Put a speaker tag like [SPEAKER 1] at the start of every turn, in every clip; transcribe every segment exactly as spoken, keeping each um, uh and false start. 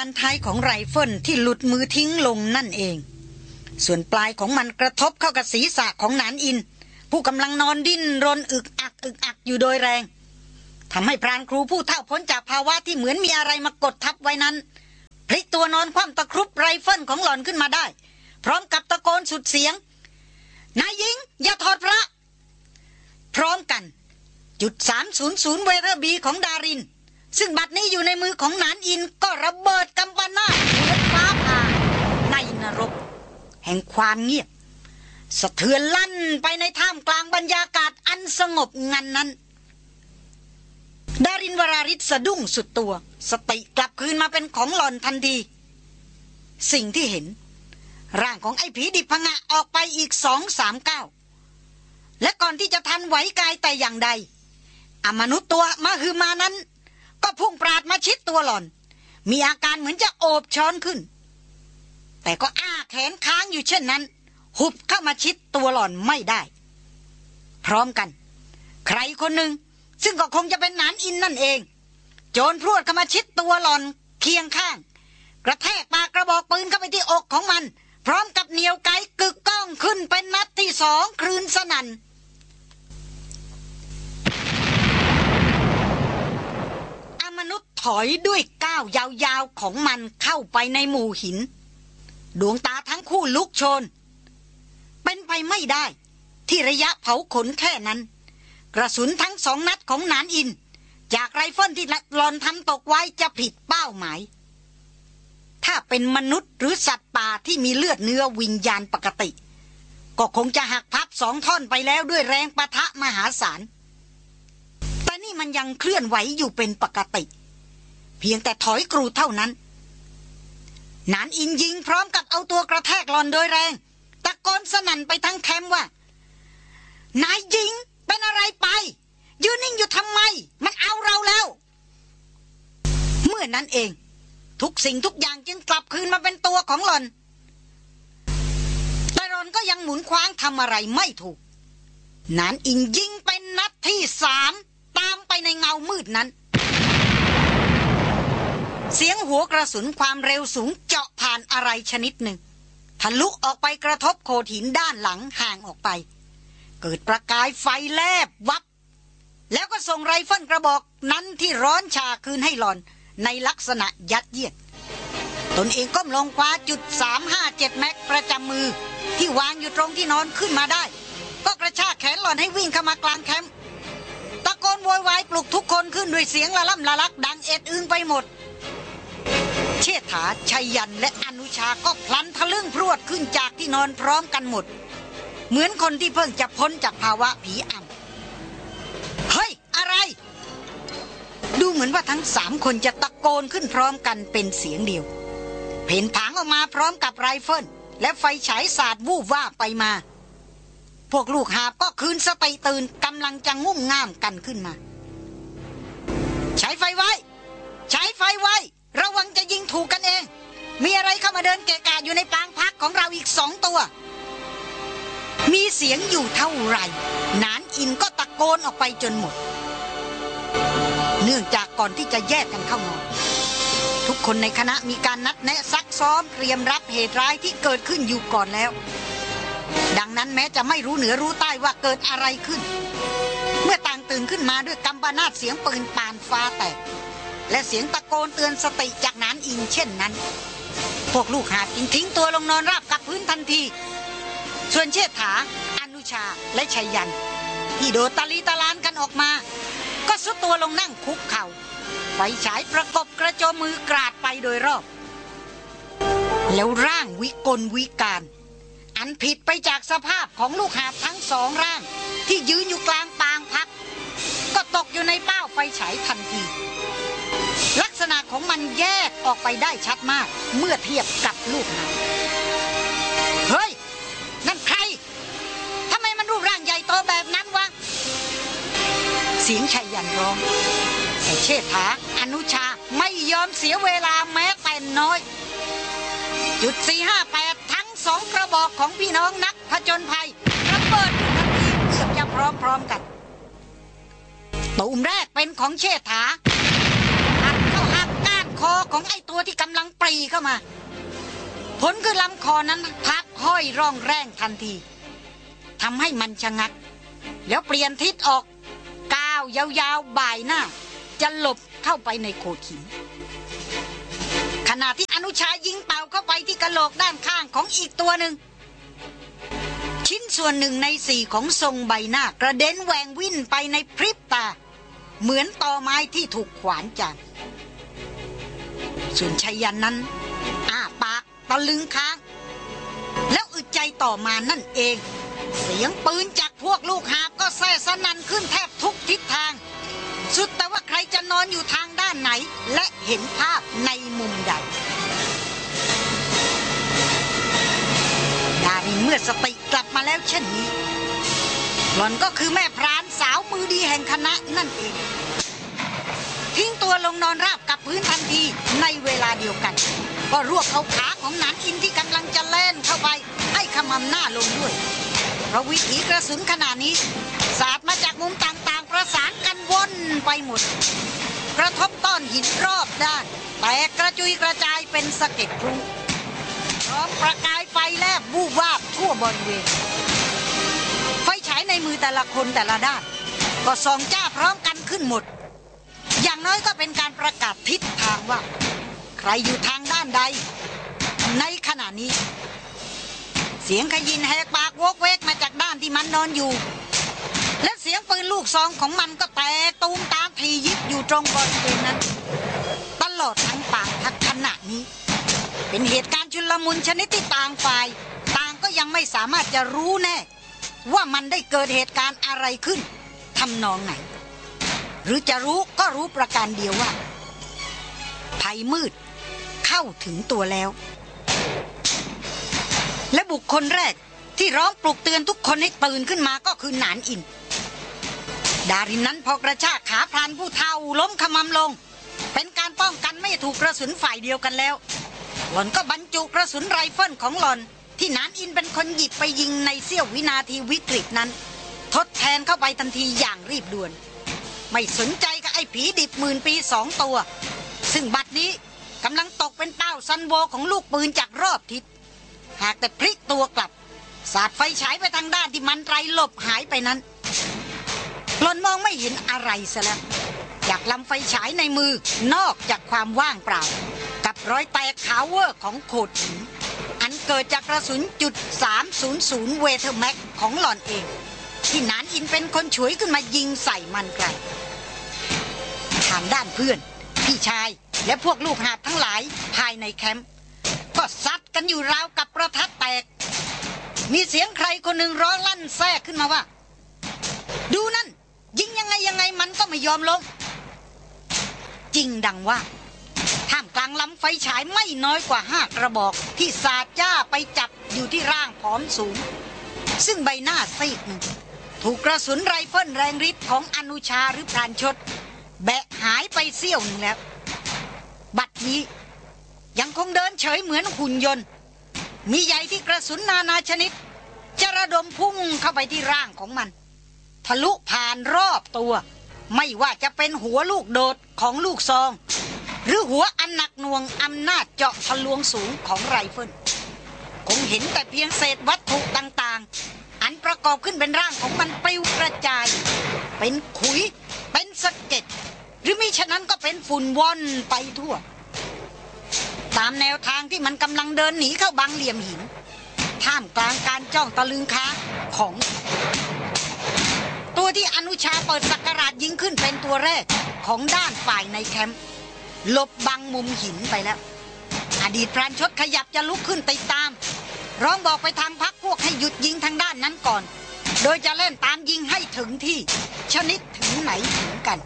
[SPEAKER 1] ท้ายของไรเฟิลที่หลุดมือทิ้งลงนั่นเองส่วนปลายของมันกระทบเข้ากับศีรษะของหนานอินผู้กำลังนอนดิ้นรนอึกอักอึกอักอยู่โดยแรงทำให้พรานครูผู้เฒ่าพ้นจากภาวะที่เหมือนมีอะไรมากดทับไว้นั้นพลิกตัวนอนคว่ำตะครุบไรเฟิลของหล่อนขึ้นมาได้พร้อมกับตะโกนสุดเสียงนายหญิงอย่าถอดพระพร้อมกันจุดสามศูนย์ศูนย์เวเธอร์บีของดารินซึ่งบัดนี้อยู่ในมือของหนานอินก็ระเบิดกำปนาตเหมือนฟ้าผ่าในนรกแห่งความเงียบสะเทือนลั่นไปในท่ามกลางบรรยากาศอันสงบงันนั้นดารินวราริศสะดุ้งสุดตัวสติกลับคืนมาเป็นของหล่อนทันทีสิ่งที่เห็นร่างของไอ้ผีดิบพงะออกไปอีกสองสามก้าวและก่อนที่จะทันไหวกายแต่อย่างใดอมนุษย์ตัวมาฮือมานั้นก็พุ่งปราดมาชิดตัวหล่อนมีอาการเหมือนจะโอบช้อนขึ้นแต่ก็อ้าแขนค้างอยู่เช่นนั้นหุบเข้ามาชิดตัวหล่อนไม่ได้พร้อมกันใครคนหนึ่งซึ่งก็คงจะเป็นหนานอินนั่นเองโจรพรวดเข้ามาชิดตัวหล่อนเคียงข้างกระแทกปากกระบอกปืนเข้าไปที่อกของมันพร้อมกับเหนี่ยวไกกึกก้องขึ้นเป็นนัดที่สองคลื่นสนั่นอมนุษย์ถอยด้วยก้าวยาวๆของมันเข้าไปในหมู่หินดวงตาทั้งคู่ลุกโชนเป็นไปไม่ได้ที่ระยะเผาขนแค่นั้นกระสุนทั้งสองนัดของหนานอินจากไรเฟิลที่หลอนทำตกไว้จะผิดเป้าหมายถ้าเป็นมนุษย์หรือสัตว์ป่าที่มีเลือดเนื้อวิญญาณปกติก็คงจะหักพับสองท่อนไปแล้วด้วยแรงปะทะมหาศาลแต่นี่มันยังเคลื่อนไหวอยู่เป็นปกติเพียงแต่ถอยกรูเท่านั้นหนานอินยิงพร้อมกับเอาตัวกระแทกหลอนโดยแรงตะโกนสนั่นไปทั้งแคมป์ว่านายหญิงเป็นอะไรไปยืนนิ่งอยู่ทำไมมันเอาเราแล้วเมื่อนั้นเองทุกสิ่งทุกอย่างจึงกลับคืนมาเป็นตัวของหลอนแต่หลอนก็ยังหมุนคว้างทำอะไรไม่ถูกหนานอินยิงเป็นนัดที่สามตามไปในเงามืดนั้นเสียงหัวกระสุนความเร็วสูงเจาะผ่านอะไรชนิดหนึ่งทะลุออกไปกระทบโขดหินด้านหลังห่างออกไปเกิดประกายไฟแลบวับแล้วก็ส่งไรเฟิลกระบอกนั้นที่ร้อนชาคืนให้หลอนในลักษณะยัดเยียดตนเองก้มลงคว้าจุดสามห้าเจ็ดแม็กประจำมือที่วางอยู่ตรงที่นอนขึ้นมาได้ก็กระชากแขนหลอนให้วิ่งเข้ามากลางแคมป์ตะโกนโวยวายปลุกทุกคนขึ้นด้วยเสียงละล่ำละลักดังเอ็ดอึงไปหมดเชษฐาชัยยันและอนุชาก็พลันทะลึ่งพรวดขึ้นจากที่นอนพร้อมกันหมดเหมือนคนที่เพิ่งจะพ้นจากภาวะผีอำเฮ้ยอะไรดูเหมือนว่าทั้งสามคนจะตะโกนขึ้นพร้อมกันเป็นเสียงเดียวเพ่นผางออกมาพร้อมกับไรเฟิลและไฟฉายสาดวูบว่าไปมาพวกลูกหาบก็คืนสติตื่นกำลังจะงุ่มง่ามกันขึ้นมาใช้ไฟไว้ใช้ไฟไว้ระวังจะยิงถูกกันเองมีอะไรเข้ามาเดินเกะกะอยู่ในปางพักของเราอีกสองตัวมีเสียงอยู่เท่าไหร่หนานอินก็ตะโกนออกไปจนหมดเนื่องจากก่อนที่จะแยกกันเข้านอนทุกคนในคณะมีการนัดแนะซักซ้อมเตรียมรับเหตุร้ายที่เกิดขึ้นอยู่ก่อนแล้วดังนั้นแม้จะไม่รู้เหนือรู้ใต้ว่าเกิดอะไรขึ้นเมื่อต่างตื่นขึ้นมาด้วยกำปนาตเสียงปืนปานฟ้าแตกและเสียงตะโกนเตือนสติจากหนานอินเช่นนั้นพวกลูกหาบจึงทิ้งตัวลงนอนราบกับพื้นทันทีส่วนเชษฐาอนุชาและชัยยันที่โดดตะลีตะลานกันออกมาก็ซุดตัวลงนั่งคุกเข่าไฟฉายประกบกระโจมมือกราดไปโดยรอบแล้วร่างวิกลวิการอันผิดไปจากสภาพของลูกหาบทั้งสองร่างที่ยืนอยู่กลางปางพักก็ตกอยู่ในเป้าไฟฉายทันทีลักษณะของมันแยกออกไปได้ชัดมากเมื่อเทียบกับลูกหาบเฮ้ยนั่นใครทำไมมันรูปร่างใหญ่โตแบบนั้นวะเสียงชัยยันร้องแต่เชษฐาอนุชาไม่ยอมเสียเวลาแม้แต่น้อยจุดสี่ห้าแปดทั้งสองกระบอกของพี่น้องนักผจญภัยระเบิดทันทีเกือบจะพร้อมๆกันตูมแรกเป็นของเชษฐาอัดเข้าหักก้านคอของไอ้ตัวที่กำลังปรีรีเข้ามาผลคือลำคอนั้นพักห้อยร่องแร่งทันทีทำให้มันชะงักแล้วเปลี่ยนทิศออกก้าวยาวๆบ่ายหน้าจะหลบเข้าไปในโขดหินขณะที่อนุชายิงเป่าเข้าไปที่กะโหลกด้านข้างของอีกตัวหนึ่งชิ้นส่วนหนึ่งในสี่ของทรงใบหน้ากระเด็นแหวงวิ่นไปในพริบตาเหมือนตอไม้ที่ถูกขวานจามส่วนชัยยันนั้นอ้าปากตะลึงค้างแล้วอึดใจต่อมานั่นเองเสียงปืนจากพวกลูกหาบก็แซ่สนั่นขึ้นแทบทุกทิศทางสุดแต่ว่าใครจะนอนอยู่ทางด้านไหนและเห็นภาพในมุมใดดารินเมื่อสติกลับมาแล้วเช่นนี้หล่อนก็คือแม่พรานสาวมือดีแห่งคณะนั่นเองทิ้งตัวลงนอนราบกับพื้นทันทีในเวลาเดียวกันก็รวบเอาขาของหนานอินที่กำลังจะเล่นเข้าไปให้ขมำหน้าลงด้วยเพราะวิถีกระสุนขนาดนี้สาดมาจากมุมต่างๆประสานกันวนไปหมดกระทบต้นหินรอบด้านแตกกระจุยกระจายเป็นสะเก็ดพลุพร้อมประกายไฟแลบวูบวาบทั่วบริเวณไฟฉายในมือแต่ละคนแต่ละด้านก็ส่องจ้าพร้อมกันขึ้นหมดอย่างน้อยก็เป็นการประกาศทิศทางว่าใครอยู่ทางด้านใดในขณะนี้เสียงขยินแหกปากโวกเวกมาจากด้านที่มันนอนอยู่และเสียงปืนลูกซองของมันก็แตกตูมตามทียิบอยู่ตรงบริเวณนั้นตลอดทั้งป่าทักขณะนี้เป็นเหตุการณ์ชุลมุนชนิดที่ต่างฝ่ายต่างก็ยังไม่สามารถจะรู้แน่ว่ามันได้เกิดเหตุการณ์อะไรขึ้นทำนองไหนหรือจะรู้ก็รู้ประการเดียวว่าภัยมืดเข้าถึงตัวแล้วและบุคคลแรกที่ร้องปลุกเตือนทุกคนให้ตื่นขึ้นมาก็คือหนานอินดารินนั้นพอกระชากขาพรานผู้เฒ่าล้มขมำลงเป็นการป้องกันไม่ถูกกระสุนฝ่ายเดียวกันแล้วหล่อนก็บรรจุกระสุนไรเฟิลของหล่อนที่หนานอินเป็นคนหยิบไปยิงในเสี้ยววินาทีวิกฤตนั้นทดแทนเข้าไปทันทีอย่างรีบด่วนไม่สนใจกับไอ้ผีดิบหมื่นปีสองตัวซึ่งบัดนี้กำลังตกเป็นเป้าซันโวของลูกปืนจากรอบทิศหากแต่พลิกตัวกลับสาดไฟฉายไปทางด้านที่มันไรหลบหายไปนั้นหล่อนมองไม่เห็นอะไรซะแล้วจากลำไฟฉายในมือนอกจากความว่างเปล่ากับรอยแตกขาวเวอร์ของโขดหินอันเกิดจากกระสุนจุดสามศูนย์ศูนย์เวเทอร์แม็กของหล่อนเองที่หนานอินเป็นคนฉวยขึ้นมายิงใส่มันไกลทางด้านเพื่อนพี่ชายและพวกลูกหาบทั้งหลายภายในแคมป์ก็ซัดกันอยู่ราวกับประทัดแตกมีเสียงใครคนหนึ่งร้องลั่นแทรกขึ้นมาว่าดูนั่นยิงยังไงยังไงมันก็ไม่ยอมลงจริงดังว่าท่ามกลางลำไฟฉายไม่น้อยกว่าห้ากระบอกที่สาดจ้าไปจับอยู่ที่ร่างผอมสูงซึ่งใบหน้าซีดหนึ่งถูกกระสุนไรเฟิลแรงฤทธิ์ของอนุชาหรือพรานชดแบะหายไปเสี้ยวหนึ่งแล้วบัดนี้ยังคงเดินเฉยเหมือนหุ่นยนต์มีใยที่กระสุนนานาชนิดจะระดมพุ่งเข้าไปที่ร่างของมันทะลุผ่านรอบตัวไม่ว่าจะเป็นหัวลูกโดดของลูกซองหรือหัวอันหนักหน่วงอำนาจเจาะทะลวงสูงของไรเฟิลคงเห็นแต่เพียงเศษวัตถุต่างๆอันประกอบขึ้นเป็นร่างของมันปลิวกระจายเป็นขุยเป็นสะเก็ดหรือมิฉะนั้นก็เป็นฝุ่นว่อนไปทั่วตามแนวทางที่มันกำลังเดินหนีเข้าบังเหลี่ยมหินท่ามกลางการจ้องตะลึงค้างของตัวที่อนุชาเปิดสักการะยิงขึ้นเป็นตัวแรกของด้านฝ่ายในแคมป์หลบบังมุมหินไปแล้วอดีตพรานชดขยับจะลุกขึ้นติดตามร้องบอกไปทางพักพวกให้หยุดยิงทางด้านนั้นก่อนโดยจะเล่นตามยิงให้ถึงที่ชนิดถึงไหนถึงกัน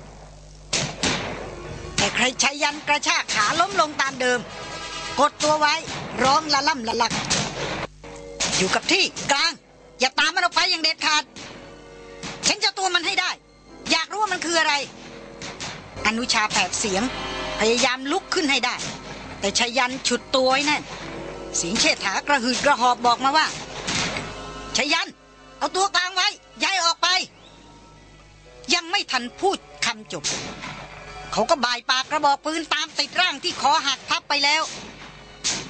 [SPEAKER 1] แต่ใครชัยยันกระชากขาล้มลงตามเดิมกดตัวไว้ร้องละล่ำละลักอยู่กับที่กลางอย่าตามมันออกไปอย่างเด็ดขาดฉันจะตัวมันให้ได้อยากรู้ว่ามันคืออะไรอนุชาแผดเสียงพยายามลุกขึ้นให้ได้แต่ชัยยันฉุดตัวไว้แน่นเสียงเชษฐากระหืดกระหอบบอกมาว่าชัยยันเอาตัวกลางไว้ย้ายออกไปยังไม่ทันพูดคำจบเขาก็บ่ายปากกระบอกปืนตามติดร่างที่คอหักทับไปแล้ว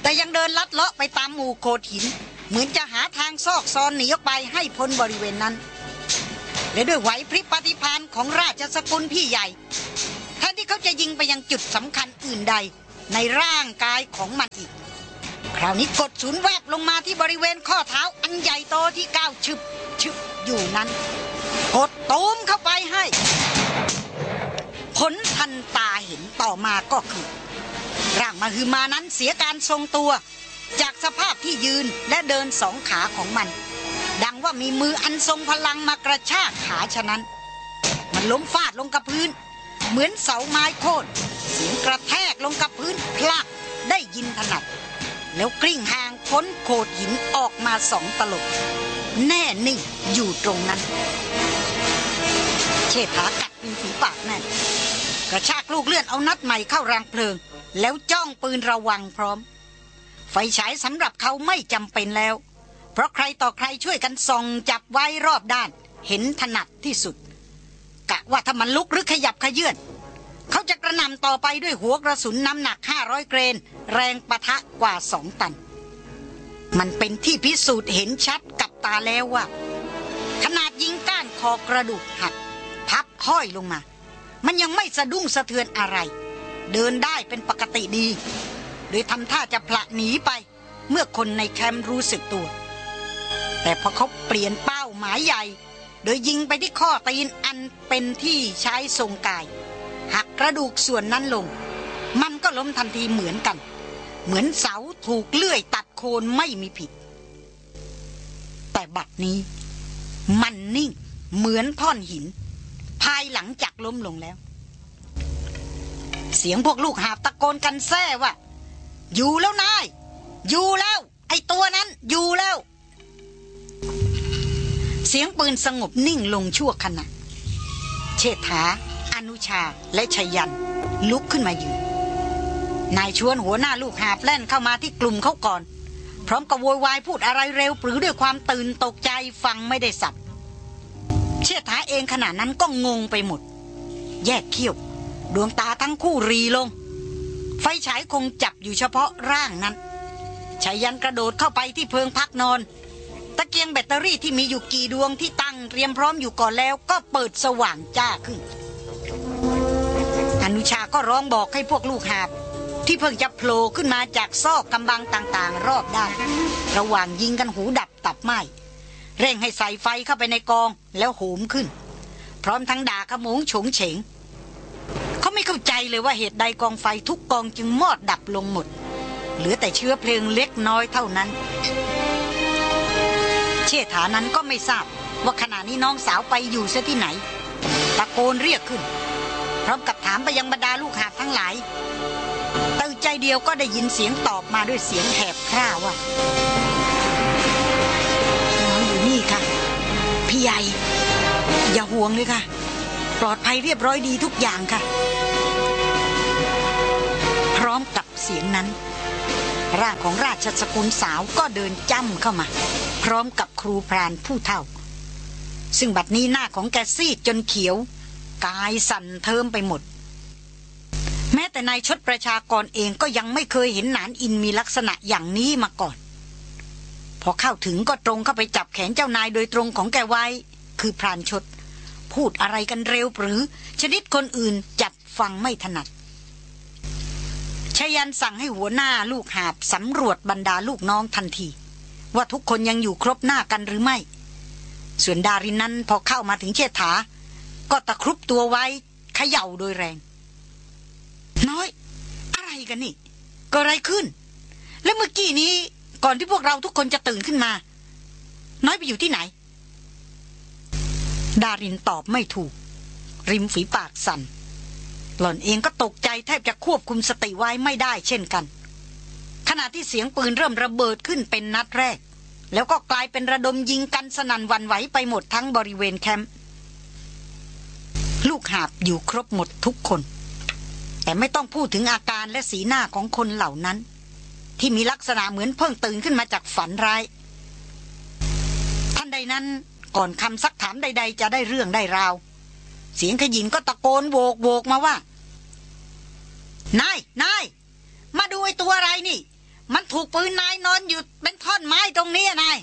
[SPEAKER 1] แต่ยังเดินลัดเลาะไปตามหมู่โขดหินเหมือนจะหาทางซอกซอนหนีออกไปให้พ้นบริเวณนั้นและด้วยไหวพริบปฏิภาณของราชสกุลพี่ใหญ่แทนที่เขาจะยิงไปยังจุดสำคัญอื่นใดในร่างกายของมันอีกคราวนี้กดศูนย์แวบลงมาที่บริเวณข้อเท้าอันใหญ่โตที่ก้าวชึบชึบอยู่นั้นกดตูมเข้าไปให้ผลทันตาเห็นต่อมาก็คือร่างมหึมานั้นเสียการทรงตัวจากสภาพที่ยืนและเดินสองขาของมันดังว่ามีมืออันทรงพลังมากระชากขาฉะนั้นมันล้มฟาดลงกับพื้นเหมือนเสาไม้โค่นเสียงกระแทกลงกับพื้นพลักได้ยินถนัดแล้วกลิ้งห่างพ้นโขดหินออกมาสองตลบแน่นิ่งอยู่ตรงนั้นเชษฐากัดริมฝีปากแน่นกระชากลูกเลื่อนเอานัดใหม่เข้ารางเพลิงแล้วจ้องปืนระวังพร้อมไฟฉายสำหรับเขาไม่จำเป็นแล้วเพราะใครต่อใครช่วยกันส่องจับไว้รอบด้านเห็นถนัดที่สุดกะว่าถ้ามันลุกหรือขยับขยื่นเขาจะกระหน่ำต่อไปด้วยหัวกระสุนน้ำหนักห้าร้อยเกรนแรงปะทะกว่าสองตันมันเป็นที่พิสูจน์เห็นชัดกับตาแล้วว่าขนาดยิงก้านคอกระดูกหักพับห้อยลงมามันยังไม่สะดุ้งสะเทือนอะไรเดินได้เป็นปกติดีโดยทำท่าจะผละหนีไปเมื่อคนในแคมป์รู้สึกตัวแต่พอเขาเปลี่ยนเป้าหมายใหญ่โดยยิงไปที่ข้อตีนอันเป็นที่ใช้ทรงกายหักกระดูกส่วนนั้นลงมันก็ล้มทันทีเหมือนกันเหมือนเสาถูกเลื่อยตัดโคนไม่มีผิดแต่บัดนี้มันนิ่งเหมือนท่อนหินภายหลังจากล้มลงแล้วเสียงพวกลูกหาบตะโกนกันแซ่ว่าอยู่แล้วนายอยู่แล้วไอ้ตัวนั้นอยู่แล้วเสียงปืนสงบนิ่งลงชั่วขณะเชษฐาอนุชาและชยันลุกขึ้นมายืนนายชวนหัวหน้าลูกหาบแล่นเข้ามาที่กลุ่มเขาก่อนพร้อมกับโวยวายพูดอะไรเร็วปรือด้วยความตื่นตกใจฟังไม่ได้สับเชษฐาเองขณะนั้นก็งงไปหมดแยกเขี้ยวดวงตาทั้งคู่รีลงไฟฉายคงจับอยู่เฉพาะร่างนั้นชายันกระโดดเข้าไปที่เพิงพักนอนตะเกียงแบตเตอรี่ที่มีอยู่กี่ดวงที่ตั้งเตรียมพร้อมอยู่ก่อนแล้วก็เปิดสว่างจ้าขึ้นอนุชาก็ร้องบอกให้พวกลูกหาบที่เพิ่งจะโผล่ขึ้นมาจากซอกกำบังต่างๆรอบด้านระหว่างยิงกันหูดับตับไหม้เร่งให้ใส่ไฟเข้าไปในกองแล้วโหมขึ้นพร้อมทั้งด่าขโมงโฉงเฉงเขาไม่เข้าใจเลยว่าเหตุใดกองไฟทุกกองจึงมอดดับลงหมดเหลือแต่เชื้อเพลิงเล็กน้อยเท่านั้นเชษฐานั้นก็ไม่ทราบว่าขณะนี้น้องสาวไปอยู่ซะที่ไหนตะโกนเรียกขึ้นพร้อมกับถามไปยังบรรดาลูกหาบทั้งหลายตื่นใจเดียวก็ได้ยินเสียงตอบมาด้วยเสียงแหบคร่าว่าน้องอยู่นี่ค่ะพี่ใหญ่อย่าห่วงเลยค่ะปลอดภัยเรียบร้อยดีทุกอย่างค่ะพร้อมกับเสียงนั้นร่างของราชสกุลสาวก็เดินจ้ำเข้ามาพร้อมกับครูพรานผู้เฒ่าซึ่งบัดนี้หน้าของแกซีดจนเขียวกายสั่นเทิมไปหมดแม้แต่นายชดประชากรเองก็ยังไม่เคยเห็นหนานอินมีลักษณะอย่างนี้มาก่อนพอเข้าถึงก็ตรงเข้าไปจับแขนเจ้านายโดยตรงของแกไว้คือพรานชดพูดอะไรกันเร็วหรือชนิดคนอื่นจับฟังไม่ถนัดชยันสั่งให้หัวหน้าลูกหาบสำรวจบรรดาลูกน้องทันทีว่าทุกคนยังอยู่ครบหน้ากันหรือไม่ส่วนดารินนั้นพอเข้ามาถึงเชษฐาก็ตะครุบตัวไว้เขย่าโดยแรงน้อยอะไรกันนี่เกิดอะไรขึ้นแล้วเมื่อกี้นี้ก่อนที่พวกเราทุกคนจะตื่นขึ้นมาน้อยไปอยู่ที่ไหนดารินตอบไม่ถูกริมฝีปากสั่นหล่อนเองก็ตกใจแทบจะควบคุมสติไว้ไม่ได้เช่นกันขณะที่เสียงปืนเริ่มระเบิดขึ้นเป็นนัดแรกแล้วก็กลายเป็นระดมยิงกันสนั่นหวั่นไหวไปหมดทั้งบริเวณแคมป์ลูกหาบอยู่ครบหมดทุกคนแต่ไม่ต้องพูดถึงอาการและสีหน้าของคนเหล่านั้นที่มีลักษณะเหมือนเพิ่งตื่นขึ้นมาจากฝันร้ายท่านใดนั้นก่อนคำซักถามใดๆจะได้เรื่องได้ราวเสียงขยินก็ตะโกนโวกโวกมาว่านายนายมาดูไอ้ตัวอะไรนี่มันถูกปืนนายนอนอยู่เป็นท่อนไม้ตรงนี้นาย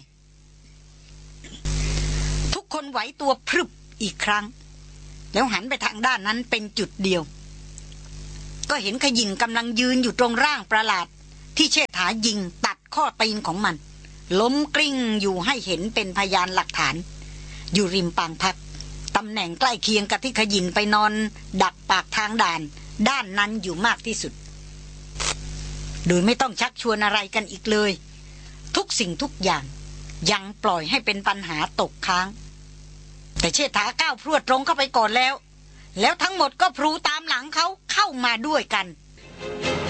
[SPEAKER 1] ทุกคนไหวตัวพรึบอีกครั้งแล้วหันไปทางด้านนั้นเป็นจุดเดียวก็เห็นขยินกำลังยืนอยู่ตรงร่างประหลาดที่เชษฐายิงตัดข้อตีนของมันล้มกลิ้งอยู่ให้เห็นเป็นพยานหลักฐานอยู่ริมปางพักตำแหน่งใกล้เคียงกับที่ขยินไปนอนดักปากทางด่านด้านนั้นอยู่มากที่สุดโดยไม่ต้องชักชวนอะไรกันอีกเลยทุกสิ่งทุกอย่างยังปล่อยให้เป็นปัญหาตกค้างแต่เชษฐาก้าวพรวดตรงเข้าไปก่อนแล้วแล้วทั้งหมดก็พลูตามหลังเขาเข้ามาด้วยกัน